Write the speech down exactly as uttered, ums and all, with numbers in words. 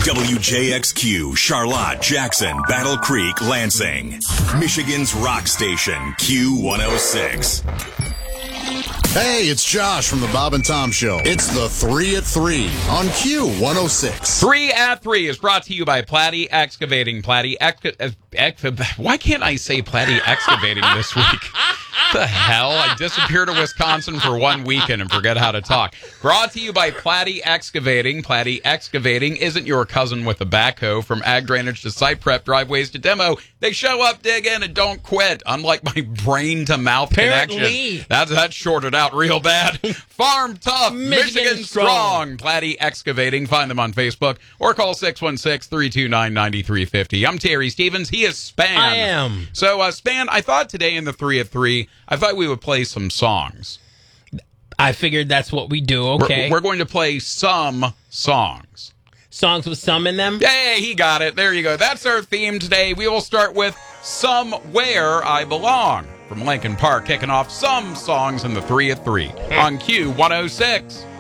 W J X Q, Charlotte, Jackson, Battle Creek, Lansing. Michigan's rock station, Q one oh six. Hey, it's Josh from the Bob and Tom Show. It's the three at three on Q one oh six. Three at three is brought to you by Platy Excavating. Platy ex- ex- Why can't I say Platy Excavating this week? The hell? I disappear to Wisconsin for one weekend and forget how to talk. Brought to you by Platy Excavating. Platy Excavating isn't your cousin with a backhoe. From ag drainage to site prep, driveways to demo, they show up, dig in, and don't quit. Unlike my brain-to-mouth connection. That's, that's shorted out real bad. Farm tough, Michigan, Michigan strong. strong. Platy Excavating. Find them on Facebook or call six one six, three two nine, nine three five zero. I'm Terry Stevens. He is Span. I am. So, uh, Span, I thought today in the three at three, I thought we would play some songs. I figured that's what we do, okay. We're, we're going to play some songs. Songs with some in them? Hey, he got it. There you go. That's our theme today. We will start with Somewhere I Belong from Linkin Park, kicking off some songs in the three at three on Q one oh six.